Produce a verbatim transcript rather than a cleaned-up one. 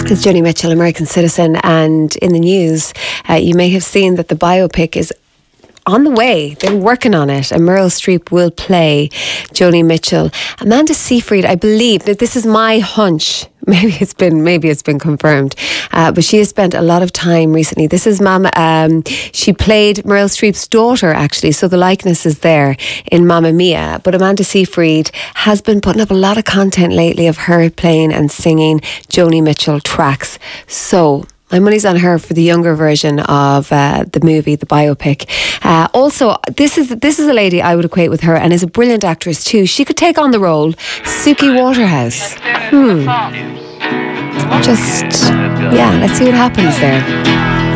It's Joni Mitchell, American Citizen, and in the news, uh, you may have seen that the biopic is on the way. They're working on it, and Meryl Streep will play Joni Mitchell. Amanda Seyfried, I believe that this is my hunch. Maybe it's been maybe it's been confirmed, uh, but she has spent a lot of time recently. This is Mama. Um, she played Meryl Streep's daughter, actually, so the likeness is there in Mamma Mia. But Amanda Seyfried has been putting up a lot of content lately of her playing and singing Joni Mitchell tracks. So my money's on her for the younger version of uh, the movie, the biopic. Uh, also, this is this is a lady I would equate with her, and is a brilliant actress too. She could take on the role, Suki Waterhouse. Hmm. Just, yeah, let's see what happens there.